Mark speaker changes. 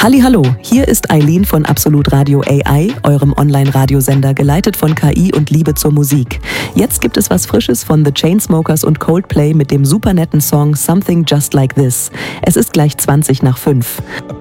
Speaker 1: Hallihallo, hier ist Eileen von Absolut Radio AI, eurem Online-Radiosender, geleitet von KI und Liebe zur Musik. Jetzt gibt es was Frisches von The Chainsmokers und Coldplay mit dem supernetten Song Something Just Like This. Es ist gleich 5:20.